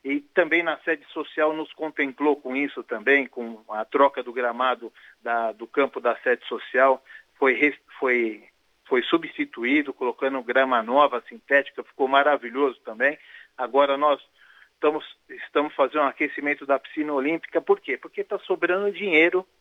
E também na sede social nos contemplou com isso também, com a troca do gramado do campo da sede social, foi substituído, colocando grama nova, sintética, ficou maravilhoso também. Agora nós estamos fazendo um aquecimento da piscina olímpica, por quê? Porque está sobrando dinheiro